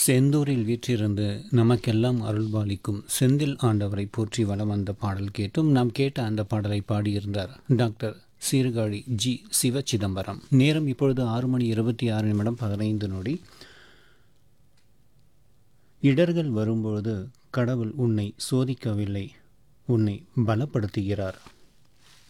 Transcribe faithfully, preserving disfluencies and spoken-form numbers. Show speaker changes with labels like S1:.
S1: செந்தூரில் வீற்றிருந்து நமக்கெல்லாம் அருள்பாலிக்கும் செந்தில் ஆண்டவரை போற்றி வலம் வந்த பாடல் கேட்டும் நாம் கேட்ட அந்த பாடலை பாடியிருந்தார் டாக்டர் சீர்காழி ஜி சிவ சிதம்பரம். நேரம் இப்பொழுது ஆறு மணி இருபத்தி ஆறு நிமிடம் பதினைந்து நொடி. இடர்கள் வரும்பொழுது கடவுள் உன்னை சோதிக்கவில்லை, உன்னை பலப்படுத்துகிறார்.